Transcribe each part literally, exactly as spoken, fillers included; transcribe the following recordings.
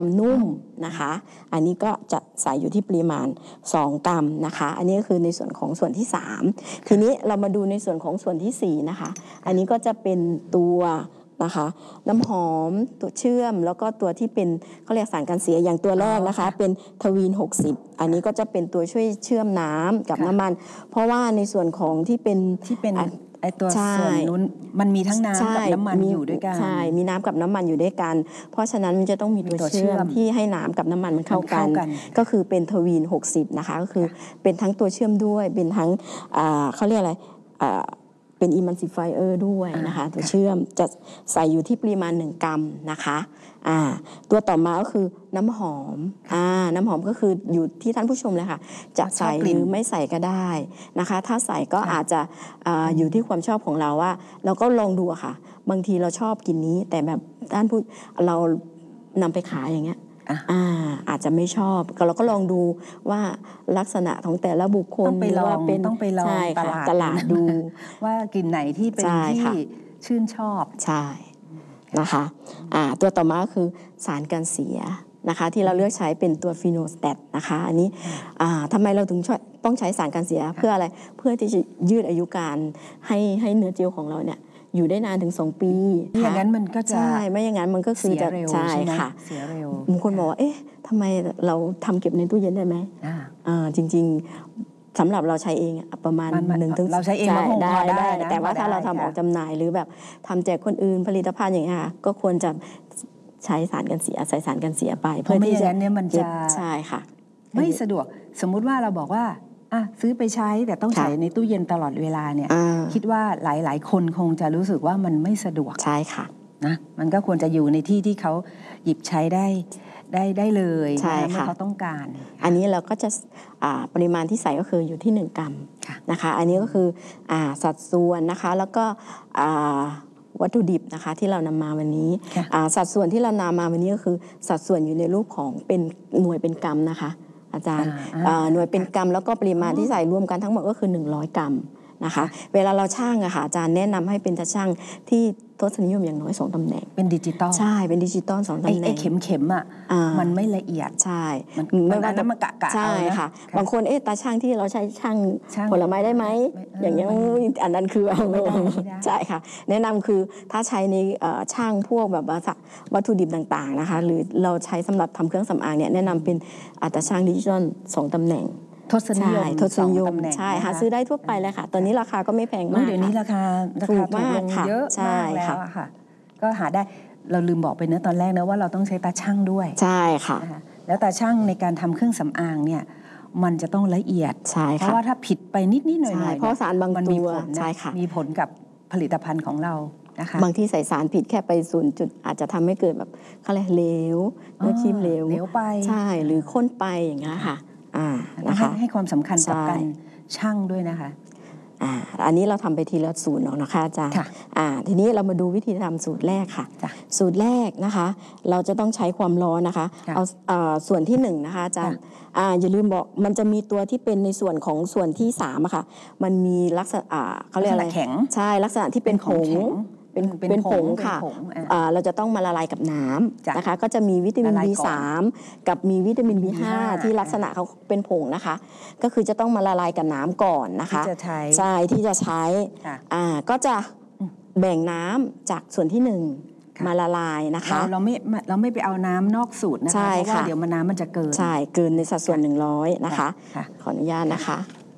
นุ่มนะคะอันนี้ก็จะใส่อยู่ที่ปริมาณสองกรัมนะคะอันนี้ก็คือในส่วนของส่วนที่สามทีนี้เรามาดูในส่วนของส่วนที่สี่นะคะอันนี้ก็จะเป็นตัวนะคะน้ำหอมตัวเชื่อมแล้วก็ตัวที่เป็นเขาเรียกสารกันเสียอย่างตัวแรกนะคะเป็นทวีนหกสิบอันนี้ก็จะเป็นตัวช่วยเชื่อมน้ำกับน้ำมันเพราะว่าในส่วนของที่เป็นที่เป็นไอตัวส่วนนู้นมันมีทั้งน้ำกับน้ำมันอยู่ด้วยกันใช่มีน้ำกับน้ำมันอยู่ด้วยกันเพราะฉะนั้นมันจะต้องมีตัวเชื่อมที่ให้น้ำกับน้ำมันมันเข้ากันก็คือเป็นทวีนหกสิบนะคะก็คือเป็นทั้งตัวเชื่อมด้วยเป็นทั้งเขาเรียกอะไรเป็นอิมันซิฟายเออร์ด้วยนะคะตัวเชื่อมจะใส่อยู่ที่ปริมาณหนึ่งกรัมนะคะอ่าตัวต่อมาก็คือน้ำหอมอ่าน้ำหอมก็คืออยู่ที่ท่านผู้ชมเลยค่ะจะใส่หรือไม่ใส่ก็ได้นะคะถ้าใส่ก็อาจจะอ่าอยู่ที่ความชอบของเราว่าเราก็ลองดูค่ะบางทีเราชอบกลิ่นนี้แต่แบบท่านผู้เรานำไปขายอย่างเงี้ยอ่าอาจจะไม่ชอบเราก็ลองดูว่าลักษณะของแต่ละบุคคลต้องไปลองต้องไปลองตลาดตลาดดูว่ากลิ่นไหนที่เป็นที่ชื่นชอบใช่นะคะอ่าตัวต่อมาคือสารกันเสียนะคะที่เราเลือกใช้เป็นตัวฟีโนสแตทนะคะอันนี้อ่าทำไมเราถึงต้องใช้สารกันเสียเพื่ออะไรเพื่อที่จะยืดอายุการให้ให้เนื้อเจลของเราเนี่ยอยู่ได้นานถึงสองปีอย่างนั้นมันก็จะใช่ไม่อย่างนั้นมันก็คือจะใช่ค่ะเสียเร็วบางคนบอกว่าเอ๊ะทำไมเราทำเก็บในตู้เย็นได้ไหมอ่าจริงๆสำหรับเราใช้เองประมาณหนึ่งถึงเราใช้เองได้ได้แต่ว่าถ้าเราทำออกจำหน่ายหรือแบบทำแจกคนอื่นผลิตภัณฑ์อย่างนี้ค่ะก็ควรจะใช้สารกันเสียใส่สารกันเสียไปเพื่อที่จะเนี่ยมันจะใช่ค่ะไม่สะดวกสมมุติว่าเราบอกว่าอ่ะซื้อไปใช้แต่ต้องใช้ในตู้เย็นตลอดเวลาเนี่ยคิดว่าหลายๆคนคงจะรู้สึกว่ามันไม่สะดวกใช่ค่ะนะมันก็ควรจะอยู่ในที่ที่เขาหยิบใช้ได้ได้ได้เลยเมื่อเขาต้องการอันนี้เราก็จะปริมาณที่ใส่ก็คืออยู่ที่หนึ่งกรัมนะคะอันนี้ก็คือสัดส่วนนะคะแล้วก็วัตถุดิบนะคะที่เรานำมาวันนี้สัดส่วนที่เรานำมาวันนี้ก็คือสัดส่วนอยู่ในรูปของเป็นหน่วยเป็นกรัมนะคะอาจารย์หน่วยเป็นกรัมแล้วก็ปริมาณที่ใส่รวมกันทั้งหมดก็คือหนึ่งร้อยกรัมนะคะเวลาเราชั่งอะค่ะอาจารย์แนะนำให้เป็นตาชั่งที่ทศนิยมอย่างน้อยสองตำแหน่งเป็นดิจิตอลใช่เป็นดิจิตอลสองตำแหน่งไอ้เข็มเข็มอะมันไม่ละเอียดใช่ไม่ว่าจะมากะกะใช่ค่ะบางคนเอ๊ะตาช่างที่เราใช้ช่างผลไม้ได้ไหมอย่างนี้อันนั้นคือใช่ค่ะแนะนำคือถ้าใช้ในช่างพวกแบบวัตถุดิบต่างๆนะคะหรือเราใช้สำหรับทำเครื่องสำอางเนี่ยแนะนำเป็นตาช่างดิจิตอลสองตำแหน่งทศนิยมทศนิยมใช่หาซื้อได้ทั่วไปเลยค่ะตอนนี้ราคาก็ไม่แพงมากเดี๋ยวนี้ราคาถูกมากเยอะมากแล้วค่ะก็หาได้เราลืมบอกไปเนื้อตอนแรกนะว่าเราต้องใช้ตาช่างด้วยใช่ค่ะแล้วตาช่างในการทำเครื่องสำอางเนี่ยมันจะต้องละเอียดเพราะว่าถ้าผิดไปนิดนิดหน่อยหน่อยเพราะสารบางตัวใช่ค่ะมีผลกับผลิตภัณฑ์ของเรานะคะบางที่ใส่สารผิดแค่ไปศูนย์จุดอาจจะทำให้เกิดแบบเขาเรียกเหลวเนื้อครีมเหลวเหลวไปใช่หรือข้นไปอย่างเงี้ยค่ะอ่านะคะให้ความสำคัญกับการช่างด้วยนะคะอ่าอันนี้เราทำไปทีละสูตรเนาะนะคะอาจารย์อ่าทีนี้เรามาดูวิธีทำสูตรแรกค่ะสูตรแรกนะคะเราจะต้องใช้ความร้อนนะคะเอาอ่าส่วนที่หนึ่งนะคะอาจารย์อ่าอย่าลืมบอกมันจะมีตัวที่เป็นในส่วนของส่วนที่สามอะค่ะมันมีลักษณะอ่าเขาเรียกอะไรใช่ลักษณะที่เป็นผงเป็นเป็นผงค่ะเราจะต้องมาละลายกับน้ำนะคะก็จะมีวิตามิน บี สาม กับมีวิตามิน บี ห้า ที่ลักษณะเขาเป็นผงนะคะก็คือจะต้องมาละลายกับน้ำก่อนนะคะใช่ที่จะใช้อ่าก็จะแบ่งน้ำจากส่วนที่หนึ่งมาละลายนะคะเราไม่เราไม่ไปเอาน้ำนอกสูตรนะคะเพราะว่าเดี๋ยวมันน้ำมันจะเกินใช่เกินในสัดส่วนหนึ่งร้อยนะคะขออนุญาตนะคะ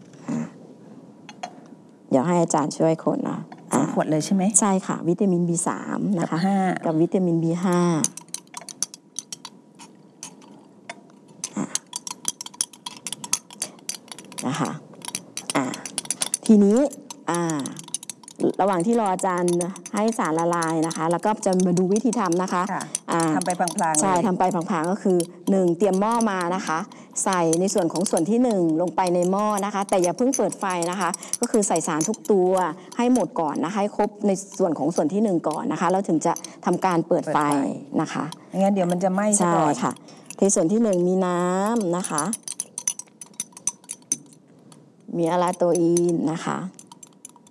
เดี๋ยวให้อาจารย์ช่วยคนนะขวดเลยใช่ไหมใช่ค่ะวิตามิน บี สาม นะคะกับวิตามิน บี ห้า นะคะอ่าทีนี้อ่าระหว่างที่รออาจารย์ให้สารละลายนะคะแล้วก็จะมาดูวิธีทำนะคะทำไปพลางๆใช่ทำไปพลางๆก็คือหนึ่งเตรียมหม้อมานะคะใส่ในส่วนของส่วนที่หนึ่งลงไปในหม้อนะคะแต่อย่าเพิ่งเปิดไฟนะคะก็คือใส่สารทุกตัวให้หมดก่อนนะคะให้ครบในส่วนของส่วนที่หนึ่งก่อนนะคะแล้วถึงจะทำการเปิดไฟนะคะไม่งั้นเดี๋ยวมันจะไหม้ใช่ค่ะในส่วนที่หนึ่งมีน้ำนะคะมีอะลาโตอินนะคะ